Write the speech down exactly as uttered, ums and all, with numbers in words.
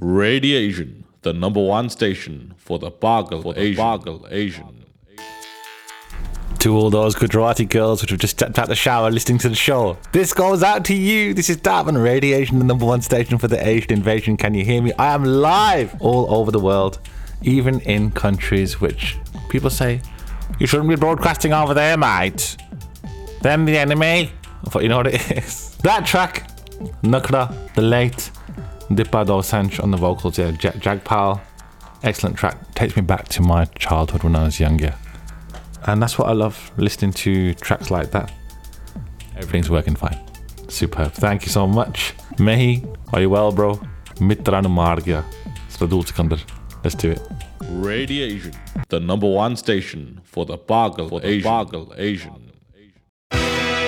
Radiation, the number one station for the Bargal Asian. Bargal Asian. To all those Gujarati girls which have just stepped out the shower listening to the show, this goes out to you. This is Dartman Radiation, the number one station for the Asian invasion. Can you hear me? I am live all over the world, even in countries which people say, you shouldn't be broadcasting over there, mate. Them the enemy. I thought you know what it is. That track, Nukra, the late Dipa Dosanjh on the vocals, yeah, Jag- Jagpal. Excellent track. Takes me back to my childhood when I was younger. And that's what I love, listening to tracks like that. Everything's working fine. Superb. Thank you so much. Mehi, are you well, bro? Mitranu Margya. Let's do it. Radiation, the number one station for the Bargal Asian. Bargal Asian.